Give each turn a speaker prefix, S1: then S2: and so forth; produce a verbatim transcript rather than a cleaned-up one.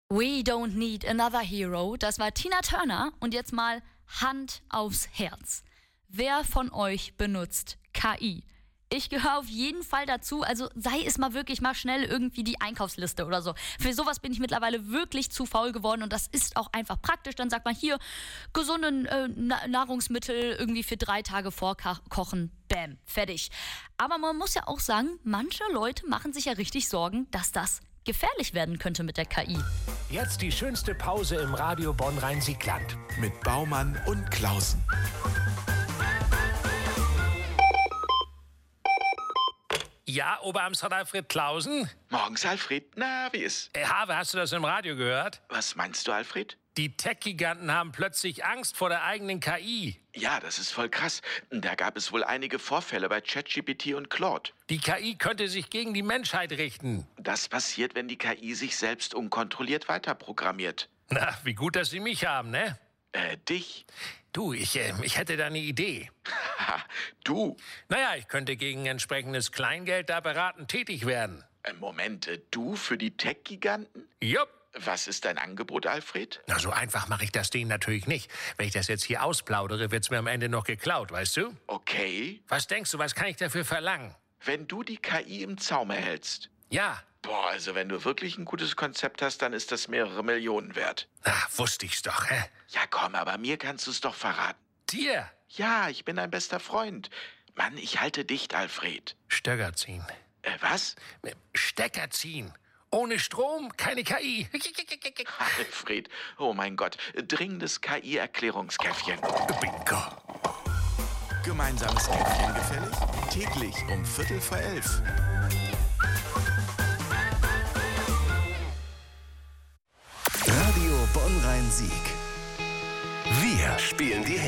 S1: We don't need another hero. Das war Tina Turner. Und jetzt mal Hand aufs Herz. Wer von euch benutzt K I? Ich gehöre auf jeden Fall dazu, also sei es mal wirklich mal schnell irgendwie die Einkaufsliste oder so. Für sowas bin ich mittlerweile wirklich zu faul geworden und das ist auch einfach praktisch. Dann sagt man hier, gesunde äh, Na- Nahrungsmittel irgendwie für drei Tage vorkochen, bam, fertig. Aber man muss ja auch sagen, manche Leute machen sich ja richtig Sorgen, dass das gefährlich werden könnte mit der K I.
S2: Jetzt die schönste Pause im Radio Bonn-Rhein-Sieg-Land.
S3: Mit Baumann und Klausen.
S2: Ja, Oberamtsrat Alfred Klausen?
S4: Morgens, Alfred. Na, wie ist?
S2: Äh, Habe, hast du das im Radio gehört?
S4: Was meinst du, Alfred?
S2: Die Tech-Giganten haben plötzlich Angst vor der eigenen K I.
S4: Ja, das ist voll krass. Da gab es wohl einige Vorfälle bei ChatGPT und Claude.
S2: Die K I könnte sich gegen die Menschheit richten.
S4: Das passiert, wenn die K I sich selbst unkontrolliert weiterprogrammiert.
S2: Na, wie gut, dass Sie mich haben, ne?
S4: Äh, dich?
S2: Du, ich, äh, ich hätte da eine Idee.
S4: Ha, du?
S2: Naja, ich könnte gegen entsprechendes Kleingeld da beratend tätig werden.
S4: Äh, Moment, äh, du für die Tech-Giganten?
S2: Jupp.
S4: Was ist dein Angebot, Alfred?
S2: Na, so einfach mache ich das denen natürlich nicht. Wenn ich das jetzt hier ausplaudere, wird's mir am Ende noch geklaut, weißt du?
S4: Okay.
S2: Was denkst du, was kann ich dafür verlangen?
S4: Wenn du die K I im Zaum erhältst.
S2: Ja.
S4: Boah, also wenn du wirklich ein gutes Konzept hast, dann ist das mehrere Millionen wert.
S2: Na, wusste ich's doch, hä?
S4: Ja komm, aber mir kannst du es doch verraten.
S2: Dir?
S4: Ja, ich bin dein bester Freund. Mann, ich halte dicht, Alfred.
S2: Stöcker ziehen.
S4: Äh, was?
S2: Stecker ziehen. Ohne Strom, keine K I.
S4: Alfred, oh mein Gott, dringendes K I-Erklärungskäffchen.
S2: Bingo.
S3: Gemeinsames Käffchen gefällig? Täglich um Viertel vor elf.
S5: Radio Bonn-Rhein-Sieg. Wir spielen die Hits.